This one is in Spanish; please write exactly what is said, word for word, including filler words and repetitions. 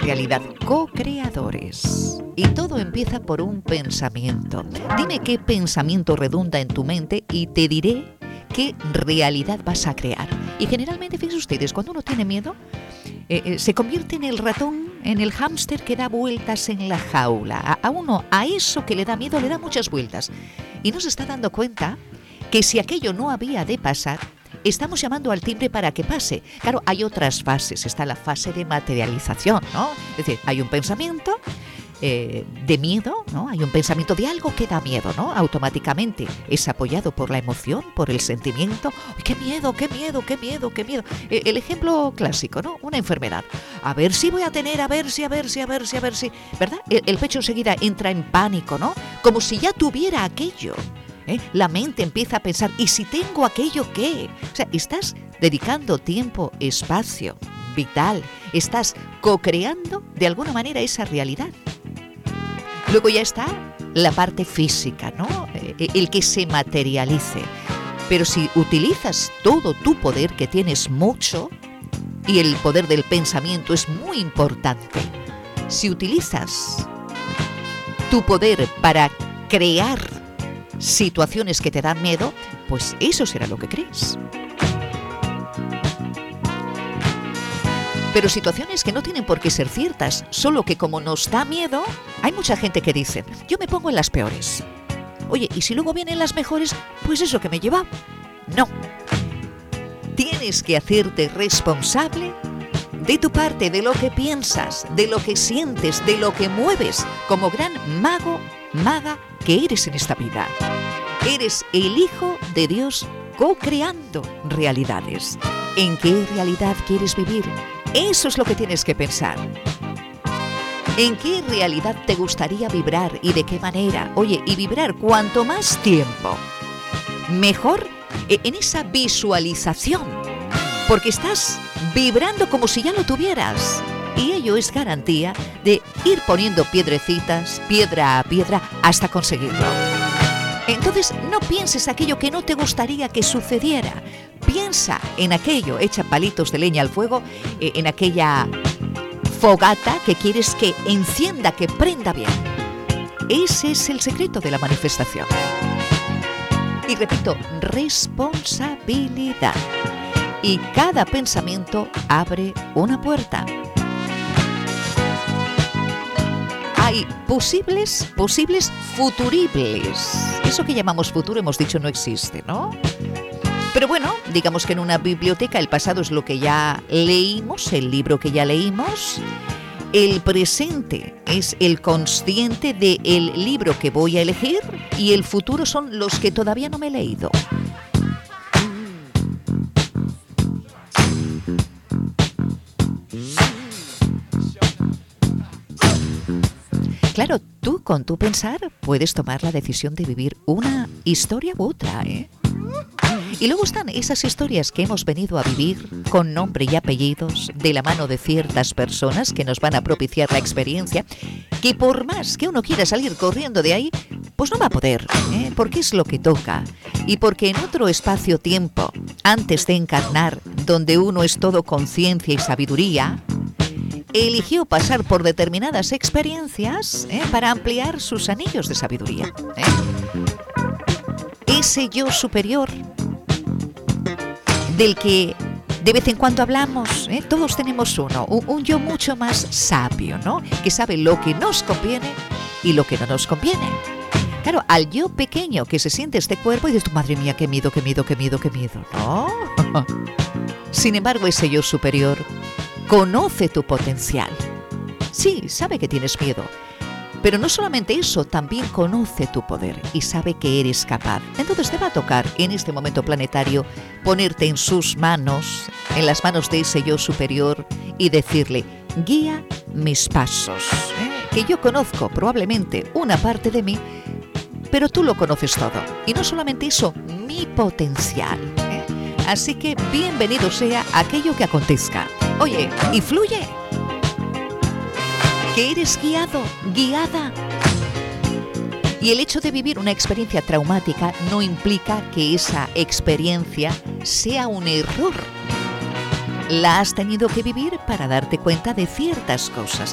realidad, co-creadores. Y todo empieza por un pensamiento. Dime qué pensamiento redunda en tu mente y te diré qué realidad vas a crear. Y generalmente, fíjense ustedes, cuando uno tiene miedo, eh, eh, se convierte en el ratón, en el hámster que da vueltas en la jaula. A, a uno, a eso que le da miedo, le da muchas vueltas. Y no se está dando cuenta que si aquello no había de pasar, estamos llamando al timbre para que pase. Claro, hay otras fases. Está la fase de materialización, ¿no? Es decir, hay un pensamiento eh, de miedo, ¿no? Hay un pensamiento de algo que da miedo, ¿no? Automáticamente es apoyado por la emoción, por el sentimiento. ¡Qué miedo, qué miedo, qué miedo, qué miedo! Eh, el ejemplo clásico, ¿no? Una enfermedad. A ver si voy a tener, a ver si, a ver si, a ver si, a ver si... ¿Verdad? El, el pecho enseguida entra en pánico, ¿no? Como si ya tuviera aquello. ¿Eh? La mente empieza a pensar, ¿y si tengo aquello qué? O sea, estás dedicando tiempo, espacio, vital, estás co-creando de alguna manera esa realidad. Luego ya está la parte física, ¿no? Eh, el que se materialice. Pero si utilizas todo tu poder, que tienes mucho, y el poder del pensamiento es muy importante, si utilizas tu poder para crear situaciones que te dan miedo, pues eso será lo que crees. Pero situaciones que no tienen por qué ser ciertas, solo que como nos da miedo, hay mucha gente que dice, yo me pongo en las peores. Oye, y si luego vienen las mejores, pues eso que me lleva. No. Tienes que hacerte responsable de tu parte, de lo que piensas, de lo que sientes, de lo que mueves, como gran mago, maga que eres en esta vida. Eres el Hijo de Dios co-creando realidades. ¿En qué realidad quieres vivir? Eso es lo que tienes que pensar. ¿En qué realidad te gustaría vibrar y de qué manera? Oye, y vibrar cuanto más tiempo, mejor en esa visualización, porque estás vibrando como si ya lo tuvieras. Y ello es garantía de ir poniendo piedrecitas, piedra a piedra, hasta conseguirlo. Entonces, no pienses aquello que no te gustaría que sucediera. Piensa en aquello, echa palitos de leña al fuego, eh, en aquella fogata que quieres que encienda, que prenda bien. Ese es el secreto de la manifestación. Y repito, responsabilidad. Y cada pensamiento abre una puerta. Hay posibles, posibles futuribles. Eso que llamamos futuro, hemos dicho, no existe, ¿no? Pero bueno, digamos que en una biblioteca el pasado es lo que ya leímos, el libro que ya leímos. El presente es el consciente del libro que voy a elegir y el futuro son los que todavía no me he leído. Claro, tú con tu pensar puedes tomar la decisión de vivir una historia u otra, ¿eh? Y luego están esas historias que hemos venido a vivir con nombre y apellidos de la mano de ciertas personas que nos van a propiciar la experiencia, que por más que uno quiera salir corriendo de ahí, pues no va a poder, ¿eh? Porque es lo que toca. Y porque en otro espacio-tiempo, antes de encarnar, donde uno es todo conciencia y sabiduría, eligió pasar por determinadas experiencias, ¿eh? para ampliar sus anillos de sabiduría, ¿eh? Ese yo superior del que de vez en cuando hablamos, ¿eh? Todos tenemos uno, un, un yo mucho más sabio, ¿no? Que sabe lo que nos conviene y lo que no nos conviene. Claro, al yo pequeño que se siente este cuerpo y dices, madre mía, qué miedo, qué miedo, qué miedo, qué miedo, ¿no? Sin embargo, ese yo superior conoce tu potencial. Sí, sabe que tienes miedo, pero no solamente eso, también conoce tu poder y sabe que eres capaz. Entonces te va a tocar en este momento planetario ponerte en sus manos, en las manos de ese yo superior y decirle, guía mis pasos, ¿eh? Que yo conozco probablemente una parte de mí, pero tú lo conoces todo. Y no solamente eso, mi potencial, ¿eh? Así que bienvenido sea aquello que acontezca. Oye, y fluye. Que eres guiado, guiada. Y el hecho de vivir una experiencia traumática no implica que esa experiencia sea un error. La has tenido que vivir para darte cuenta de ciertas cosas.